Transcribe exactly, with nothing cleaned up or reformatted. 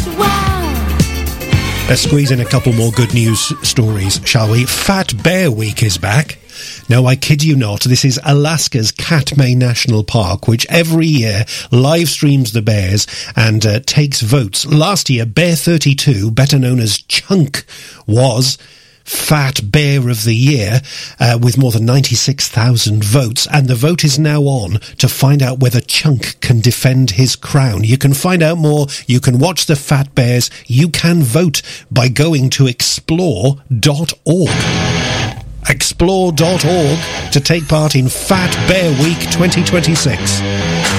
Let's squeeze in a couple more good news stories, shall we? Fat Bear Week is back. No, I kid you not, this is Alaska's Katmai National Park, which every year live streams the bears and uh, takes votes. Last year, Bear thirty-two, better known as Chunk, was Fat Bear of the Year, uh, with more than ninety-six thousand votes, and the vote is now on to find out whether Chunk can defend his crown. You can find out more, you can watch the Fat Bears, you can vote by going to explore dot org. explore dot org to take part in Fat Bear Week twenty twenty-six.